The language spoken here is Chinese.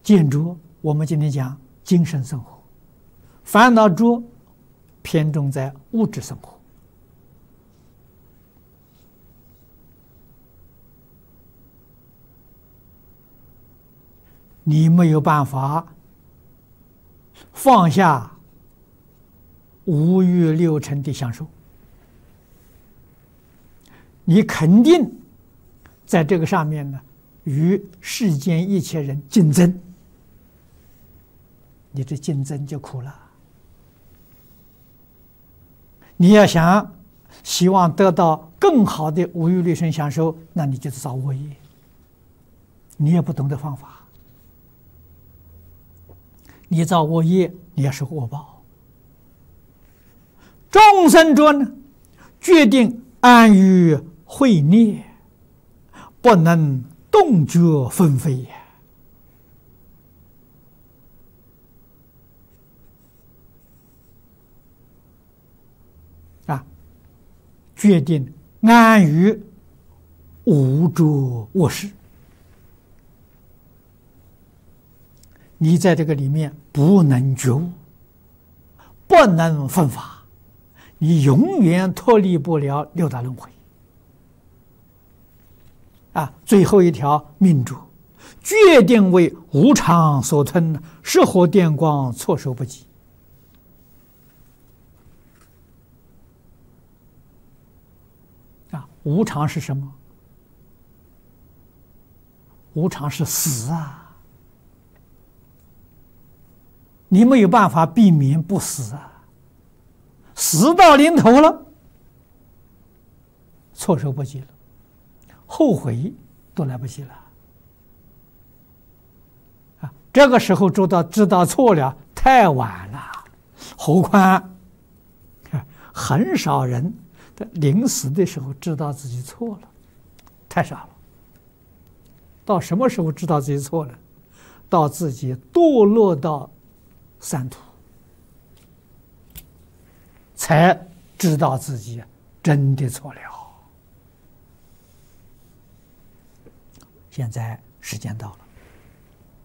见着我们今天讲精神生活，烦恼着偏重在物质生活。你没有办法放下五欲六尘的享受，你肯定在这个上面呢，与世间一切人竞争，你这竞争就苦了。你要希望得到更好的五欲六尘享受，那你就是造恶业，你也不懂得方法。你造恶业，你要受恶报。众生着呢，决定安于慧涅，不能动觉纷飞也。决定安于无着恶事。你在这个里面不能觉悟，不能分法，你永远脱离不了六道轮回。最后一条命主，决定为无常所吞，是火电光措手不及。无常是什么？无常是死啊！你没有办法避免不死啊！死到临头了，措手不及了，后悔都来不及了。这个时候知道错了，太晚了。何况很少人临死的时候知道自己错了，太少了。到什么时候知道自己错了？到自己堕落到三途，才知道自己真的错了。现在时间到了。